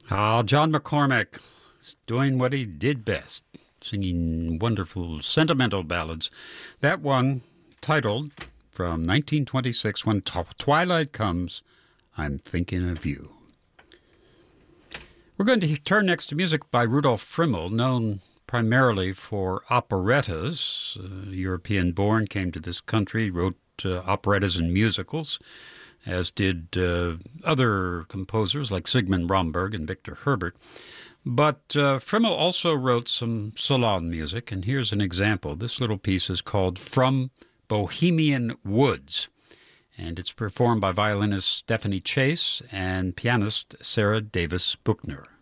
John McCormack is doing what he did best, singing wonderful sentimental ballads. That one, titled from 1926, When Twilight Comes, I'm Thinking of You. We're going to turn next to music by Rudolf Frimmel, known primarily for operettas. European-born, came to this country, wrote operettas and musicals, as did other composers like Sigmund Romberg and Victor Herbert. But Frimmel also wrote some salon music, and here's an example. This little piece is called From Bohemian Woods, and it's performed by violinist Stephanie Chase and pianist Sarah Davis Buchner.